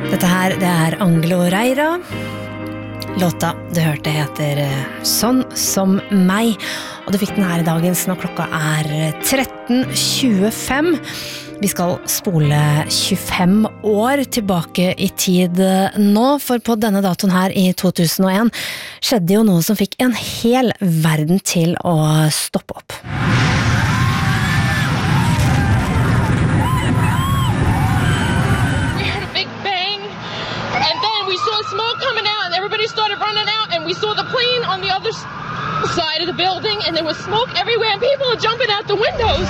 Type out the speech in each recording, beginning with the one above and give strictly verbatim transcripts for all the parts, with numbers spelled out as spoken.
Dette her, det er Angelo Reira. Låta du hørte heter Sånn som meg, og du fikk den her i dagens når klokka er tretten tjuefem. Vi skal spole tjuefem år tilbake i tid nå, for på denne datoen her i to tusen og en skjedde jo noe som fikk en hel verden til å stoppe opp. Smoke coming out and everybody started running out and we saw the plane on the other side of the building and there was smoke everywhere and people are jumping out the windows.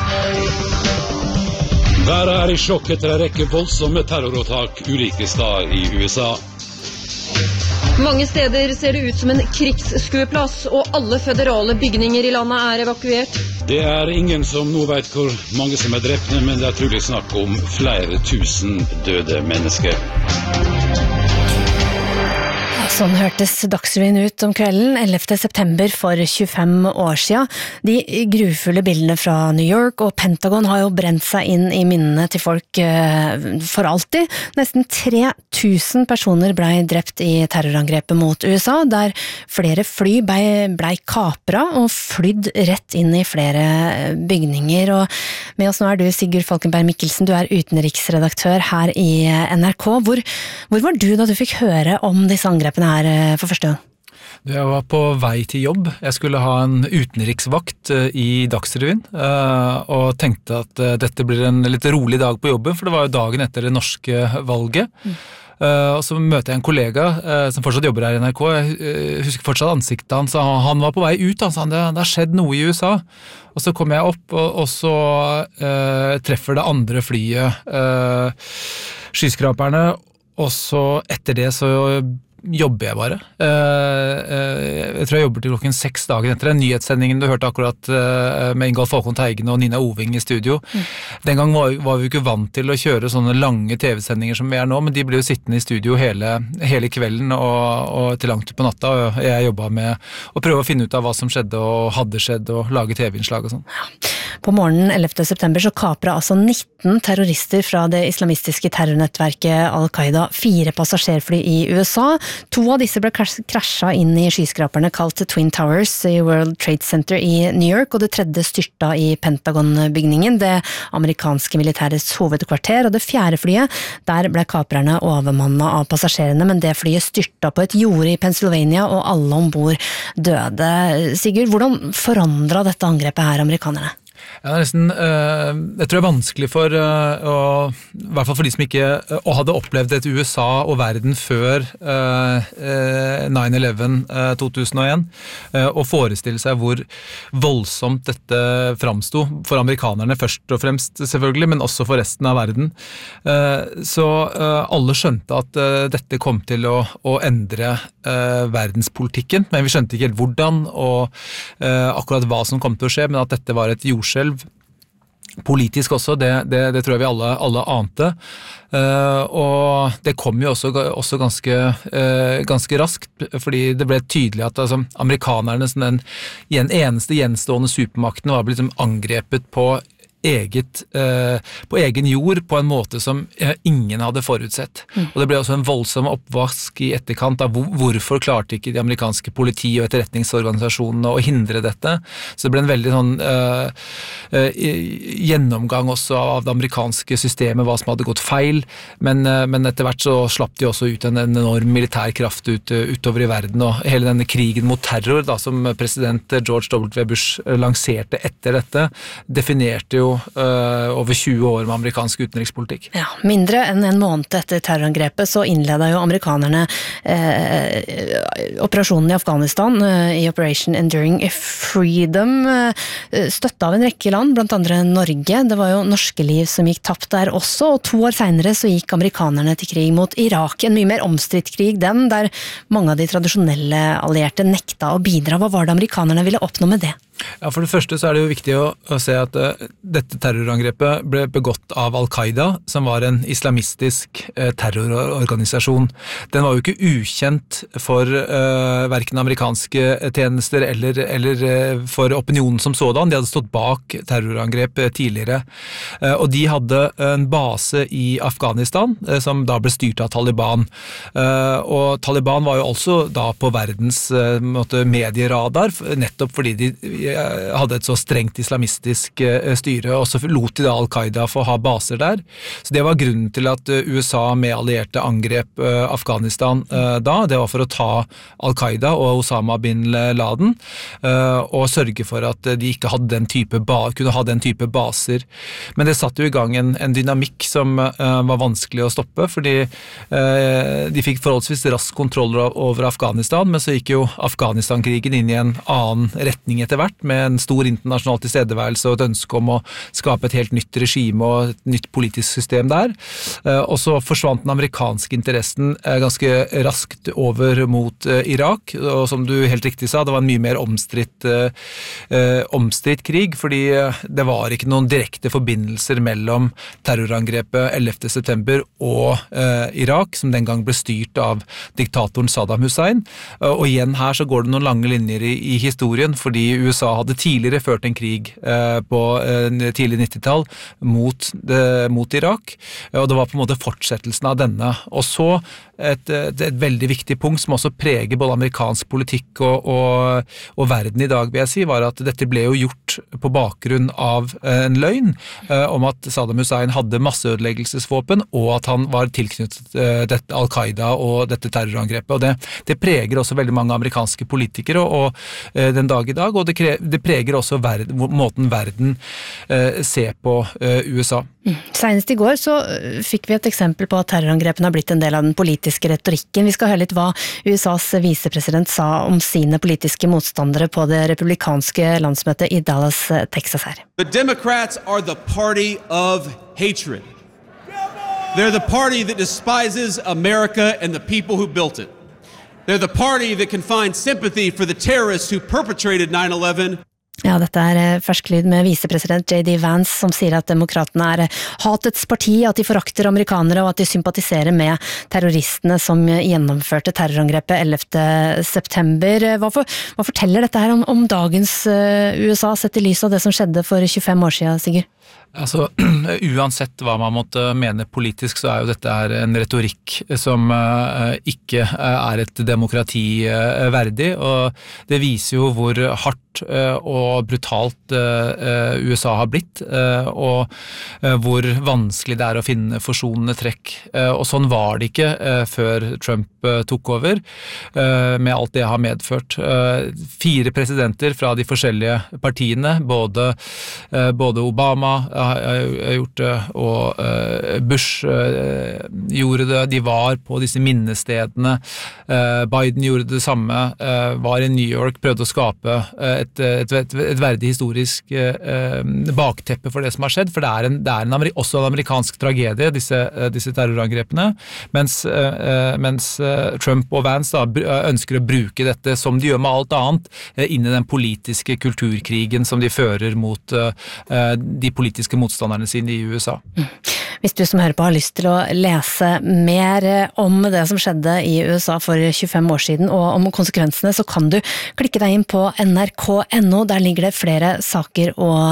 Været er i sjokk etter en rekke voldsomme terroråtak ulike steder i U S A. Mange steder ser det ut som en krigsskueplass og alle føderale bygninger i landet er evakuert. Det er ingen som nå vet hvor mange som er drepne, men det er trolig snakk om flere tusen døde mennesker. Sånn hørtes Dagsrevyen ut om kvelden ellevte september for tjuefem år siden. De grufulle bildene fra New York og Pentagon har jo brent seg inn i minnene til folk for alltid. Nesten tre tusen personer ble drept i terrorangrepet mot U S A, der flere fly ble, ble kapra og flydd rett inn i flere bygninger. Og med oss nå er du, Sigurd Falkenberg Mikkelsen, du er utenriksredaktør her i N R K. Hvor, hvor var du da du fikk høre om disse angrepene her for første gang? Jeg var på vei til jobb. Jeg skulle ha en utenriksvakt i Dagsrevyen, og tenkte at dette blir en litt rolig dag på jobben, for det var jo dagen etter det norske valget. Mm. Og så møter jeg en kollega som fortsatt jobber her i N R K. Jeg husker fortsatt ansiktet hans. Han var på vei ut, han sa det, det har skjedd noe i U S A. Og så kommer jeg opp, og, og så uh, treffer det andre flyet uh, skyskraperne, og så etter det så jobber jeg bare. Jeg tror jeg jobber til klokken seks dagen etter den nyhetssendingen du hørte akkurat med Ingolf Håkon Teigen og Nina Oving i studio. Mm. Den gang var, var vi ikke vant til å kjøre sånne lange T V-sendinger som vi er nå, men de ble jo sittende i studio hele, hele kvelden og, og til langt på natta, og jeg jobbet med å prøve å finne ut av hva som skjedde og hadde skjedd og lage T V-innslag og sånn. På morgenen ellevte september så kapra altså nitten terrorister fra det islamistiske terrornettverket Al-Qaida fire passasjerfly i U S A. To av disse ble krasja inn i skyskraperne kalt Twin Towers i World Trade Center i New York, og det tredje styrta i Pentagon-bygningen, det amerikanske militærets hovedkvarter, og det fjerde flyet, der ble kaprerne overmannet av passasjerene, men det flyet styrta på et jorde i Pennsylvania, og alle ombord døde. Sigurd, hvordan forandret dette angrepet her amerikanerne? Ja, det er nesten, uh, jeg tror det er vanskelig for, uh, å, i hvert fall for de som ikke uh, hadde opplevd et U S A og verden før uh, uh, nine eleven uh, to tusen og en, uh, å forestille seg hvor voldsomt dette framsto for amerikanerne først og fremst selvfølgelig, men også for resten av verden. Uh, så uh, alle skjønte at uh, dette kom til å, å endre uh, verdenspolitikken, men vi skjønte ikke helt hvordan og uh, akkurat hva som kom til å skje, men at dette var et jordskjelv politisk også, det, det, det tror jeg vi alle, alle ante. Uh, og det kom jo også, også ganske, uh, ganske raskt, fordi det ble tydelig at altså, amerikanerne, den eneste gjenstående supermakten, var blitt liksom, angrepet på eget, eh, på egen jord på en måte som eh, ingen hadde forutsett. Mm. Og det ble også en voldsom oppvask i etterkant av hvor, hvorfor klarte ikke de amerikanske politi- og etterretningsorganisasjonene å hindre dette. Så det ble en veldig sånn eh, eh, gjennomgang også av det amerikanske systemet, hva som hadde gått feil, men, eh, men etter hvert så slapp de også ut en, en enorm militær kraft ut, utover i verden, og hele denne krigen mot terror da, som president George W. Bush lanserte etter dette, definerte jo Uh, over tjue år med amerikansk utenrikspolitikk. Ja, mindre enn en måned etter terrorangrepet så innledet jo amerikanerne eh, operasjonen i Afghanistan eh, i Operation Enduring Freedom, eh, støttet av en rekke land, blant andre Norge. Det var jo norske liv som gikk tapt der også, og to år senere så gikk amerikanerne til krig mot Irak, en mye mer omstridt krig, den der mange av de tradisjonelle allierte nekta å bidra. Hva var det amerikanerne ville oppnå med det? Ja, For det første så er det jo viktig å, å se at uh, dette terrorangrepet ble begått av Al-Qaida, som var en islamistisk uh, terrororganisasjon. Den var jo ikke ukjent for uh, hverken amerikanske tjenester eller, eller uh, for opinionen som sådan. De hadde stått bak terrorangrep uh, tidligere. Uh, og de hadde en base i Afghanistan, uh, som da ble styrt av Taliban. Uh, og Taliban var jo også da på verdens uh, måte, medieradar, nettopp fordi de hadde et så strengt islamistisk styre, og så lot de da Al-Qaida få ha baser der. Så det var grunnen til at U S A med allierte angrep Afghanistan da. Det var for å ta Al-Qaida og Osama bin Laden, og sørge for at de ikke hadde den type ba- kunne ha den type baser. Men det satte jo i gang en, en dynamikk som var vanskelig å stoppe, fordi de fikk forholdsvis rask kontroll over Afghanistan, men så gikk jo Afghanistan-krigen inn i en annen retning etter hvert, med en stor internasjonal tilstedeværelse og et ønske om å skape et helt nytt regime og et nytt politisk system der. Og så forsvant den amerikanske interessen ganske raskt over mot Irak, og som du helt riktig sa, det var en mye mer omstridt, omstridt krig, fordi det var ikke noen direkte forbindelser mellom terrorangrepet ellevte september og Irak, som den gang ble styrt av diktatoren Saddam Hussein. Og igjen her så går det noen lange linjer i, i historien, fordi U S A hadde tidligere ført en krig eh, på eh, tidlig nittitall mot, eh, mot Irak, og det var på en måte fortsettelsen av denne. Og så et, et, et veldig viktig punkt som også preger både amerikansk politikk og, og, og verden i dag, vil jeg si, var at dette ble jo gjort på bakgrunn av en løgn eh, om at Saddam Hussein hadde masseødeleggelsesvåpen, og at han var tilknyttet eh, dette Al-Qaida og dette terrorangrepet. Og det, det preger også veldig mange amerikanske politikere og, og eh, den dag i dag, og det, kre, det preger også verden, måten verden eh, ser på eh, U S A. Mm. Senest i går så fikk vi et eksempel på at terrorangrepene har blitt en del av den politiske retorikken. Vi skal høre litt hva U S A's visepresident sa om sine politiske motstandere på det republikanske landsmøtet i Dallas, Texas her. The Democrats are the party of hatred. They're the party that despises America and the people who built it. They're the party that can find sympathy for the terrorists who perpetrated nine eleven. Ja, dette er fersk lyd med visepresident J D Vance, som sier at demokratene er hatets parti, at de forakter amerikanere, og at de sympatiserer med terroristene som gjennomførte terrorangrepet ellevte september. Hva, for, hva forteller dette her om, om dagens U S A, sett i lys av det som skjedde for tjuefem år siden, Sigurd? Altså, uansett hva man måtte mene politisk, så er jo dette her en retorikk som uh, ikke er et demokrati uh, verdig, og det viser jo hvor hardt uh, og brutalt uh, U S A har blitt, uh, og uh, hvor vanskelig det er å finne forsonende trekk. Uh, og sånn var det ikke uh, før Trump uh, tok over, uh, med alt det har medført. Uh, fire presidenter fra de forskjellige partiene, både, uh, både Obama, har gjort det, og uh, Bush uh, gjorde det, de var på disse minnestedene, uh, Biden gjorde det samme, uh, var i New York, prøvde å skape et, et, et, et verdig historisk uh, bakteppe for det som har skjedd, for det er, en, det er en, også en amerikansk tragedie, disse, uh, disse terrorangrepene, mens, uh, mens uh, Trump og Vance da, ønsker å bruke dette, som de gjør med alt annet, uh, inn i den politiske kulturkrigen som de fører mot uh, de politiske motstanderne sine i U S A. Hvis du som hører på har lyst til å lese mer om det som skjedde i U S A for tjuefem år siden, og om konsekvensene, så kan du klikke deg inn på N R K punktum N O. Der ligger det flere saker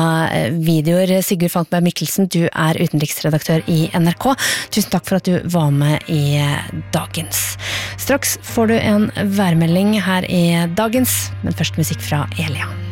og videoer. Sigurd Falkenberg Mikkelsen, du er utenriksredaktør i N R K. Tusen takk for at du var med i Dagens. Straks får du en værmelding her i Dagens, men først musikk fra Elia.